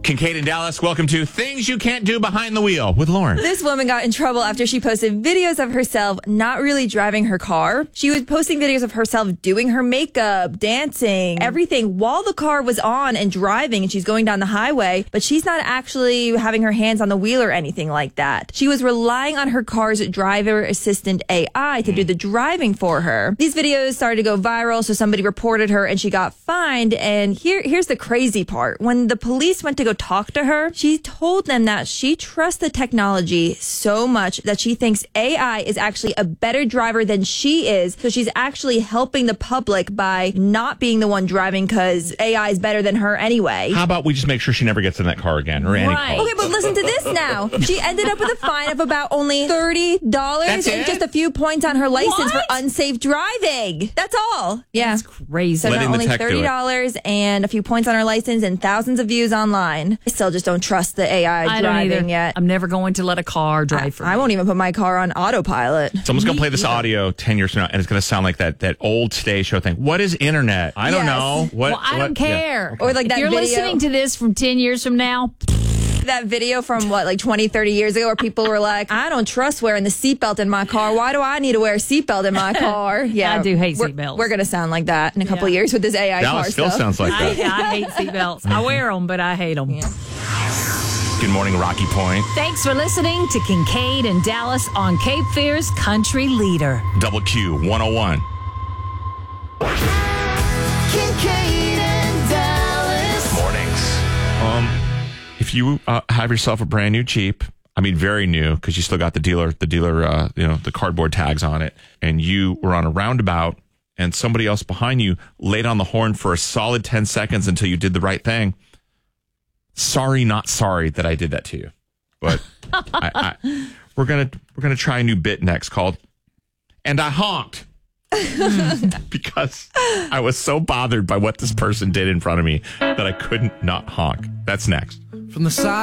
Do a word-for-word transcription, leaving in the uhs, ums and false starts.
Kincaid in Dallas, welcome to Things You Can't Do Behind the Wheel with Lauren. This woman got in trouble after she posted videos of herself not really driving her car. She was posting videos of herself doing her makeup, dancing, everything while the car was on and driving, and she's going down the highway, but she's not actually having her hands on the wheel or anything like that. She was relying on her car's driver assistant A I to do the driving for her. These videos started to go viral, so somebody reported her and she got fined. And here, here's the crazy part. When the police went to go talk to her, she told them that she trusts the technology so much that she thinks A I is actually a better driver than she is. So she's actually helping the public by not being the one driving because A I is better than her anyway. How about we just make sure she never gets in that car again or any Right. car? Okay, but listen to this now. She ended up with a fine of about only thirty dollars That's and it? just a few points on her license What? for unsafe driving. That's all. Yeah. That's crazy. So Letting not the only tech do it. thirty dollars and a few points on her license and thousands of views online. I still just don't trust the A I I don't driving either. yet. I'm never going to let a car drive for I me. won't even put my car on autopilot. Someone's going to play this audio ten years from now, and it's going to sound like that that old Today Show thing. What is internet? I don't Yes. know. What, Well, I what- don't care. Or like if that you're video- listening to this from ten years from now, That video from what, like twenty, thirty years ago where people were like, I don't trust wearing the seatbelt in my car. Why do I need to wear a seatbelt in my car? Yeah. I do hate we're- seatbelts. We're going to sound like that in a couple Yeah. years with this A I Dallas car still stuff. sounds like I, that. I hate seatbelts. I wear them, but I hate them. Good morning, Rocky Point. Thanks for listening to Kincaid and Dallas on Cape Fear's Country Leader. Double Q one oh one. Kincaid and Dallas. Mornings. Um, if you uh, have yourself a brand new Jeep, I mean very new because you still got the dealer, the dealer, uh, you know, the cardboard tags on it, and you were on a roundabout, and somebody else behind you laid on the horn for a solid ten seconds until you did the right thing. Sorry, not sorry that I did that to you, but I, I, we're gonna we're gonna try a new bit next called "And I Honked." Because I was so bothered by what this person did in front of me that I couldn't not honk. That's next. From the side.